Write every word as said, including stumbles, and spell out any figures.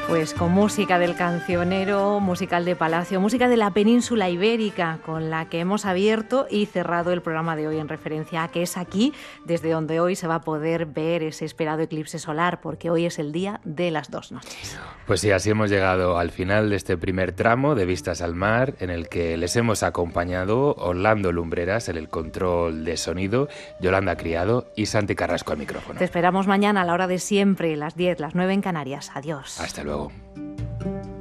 Pues con música del cancionero, musical de Palacio, música de la península ibérica, con la que hemos abierto y cerrado el programa de hoy en referencia a que es aquí desde donde hoy se va a poder ver ese esperado eclipse solar, porque hoy es el día de las dos noches. Pues sí, así hemos llegado al final de este primer tramo de Vistas al Mar, en el que les hemos acompañado Orlando Lumbreras en el control de sonido, Yolanda Criado y Santi Carrasco al micrófono. Te esperamos mañana a la hora de siempre, las diez, las nueve en Canarias. Adiós. Hasta luego.